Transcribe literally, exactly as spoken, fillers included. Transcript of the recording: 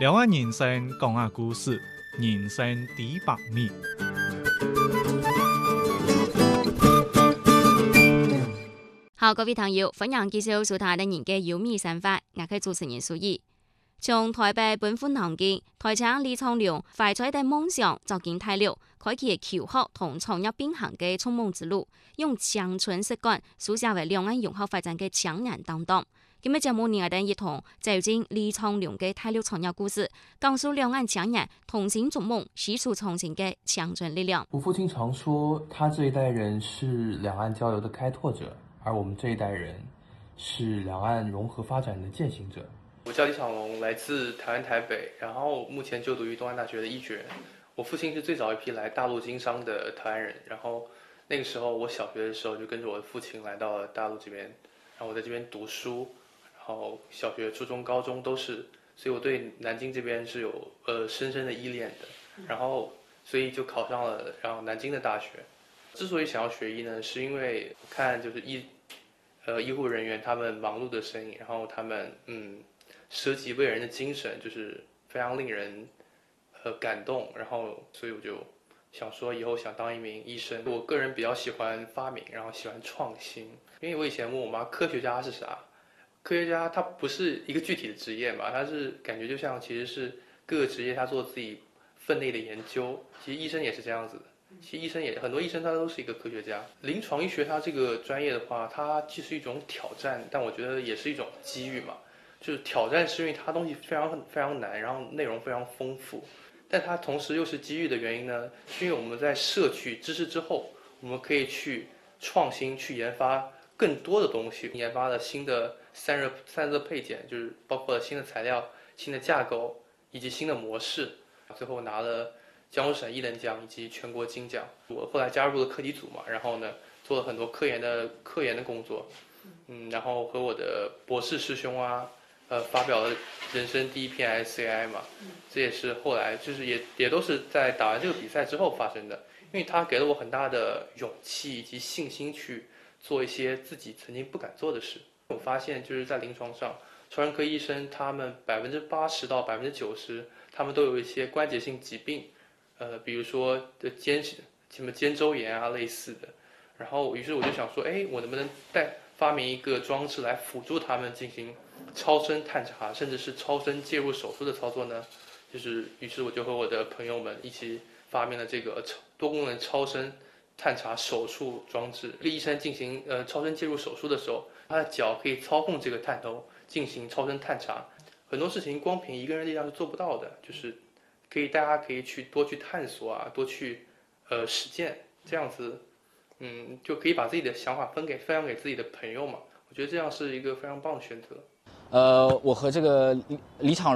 两岸人生讲下故事，人生第百米。 好，各位朋友，歡迎繼續收睇的人嘅有米生活，我係主持人蘇怡。從台北奔赴南京，台長李創龍懷揣的夢想走進大陸，開啟求學同創業並行嘅衝夢之路，用青春實幹書寫為兩岸融合發展嘅強人擔當。今日節目我哋一同走進李創龍嘅大陸創業故事，講述兩岸強人同心逐夢、攜手創新嘅強軍力量。 我父親常說，他這一代人是兩岸交流的開拓者，而我們這一代人是兩岸融合發展的踐行者。 我叫李創龍，來自台灣台北，然後目前就讀於東安大學的醫學。我父親是最早一批來大陸經商的台灣人，然後那個時候我小學的時候就跟着我的父親來到了大陸這邊，然後我在這邊讀書，然後小學、初中、高中都是，所以我對南京這邊是有呃深深的依戀的，然後所以就考上了然後南京的大學。之所以想要學醫呢，是因為我看就是醫呃醫護人員他們忙碌的身影，然後他們嗯。捨己為人的精神就是非常令人呃感動，然後所以我就想說以後想當一名醫生。我個人比較喜歡發明，然後喜歡創新。因為我以前問我媽科學家是啥，科學家他不是一個具體的職業嘛，他是感覺就像其實是各個職業他做自己分內的研究。其實醫生也是這樣子的，其實醫生也很多醫生他都是一個科學家。臨床醫學它這個專業的話，它既是一種挑戰，但我覺得也是一種機遇嘛。就是挑戰是因為它東西非常非常難，然後內容非常豐富，但它同時又是機遇的原因呢，是因為我們在攝取知識之後，我們可以去創新，去研發更多的東西，研發了新的散熱散熱配件，就是包括了新的材料、新的架構以及新的模式，最後拿了江蘇省藝能獎以及全國金獎。我後來加入了課題組嘛，然後呢做了很多科研的科研的工作，嗯，然後和我的博士師兄啊。呃，發表了人生第一篇 S C I 嘛，這也是後來就是也也都是在打完這個比賽之後發生的，因為它給了我很大的勇氣以及信心去做一些自己曾經不敢做的事。我發現就是在臨床上，超聲科醫生他們百分之八十到百分之九十，他們都有一些關節性疾病，呃，比如說的肩什麼肩周炎啊類似的。然後於是我就想說，哎，我能不能帶發明一個裝置來輔助他們進行超聲探查，甚至是超聲介入手術的操作呢？就是於是我就和我的朋友們一起發明了這個多功能超聲探查手術裝置。一個醫生進行呃超聲介入手術的時候，他的腳可以操控這個探頭進行超聲探查。很多事情光憑一個人力量是做不到的，就是可以大家可以去多去探索啊，多去呃實踐，這樣子。嗯，就可以把自己的想法分給分享給自己的朋友嘛，我覺得這樣是一個非常棒的選擇。 呃，我和這個李李廠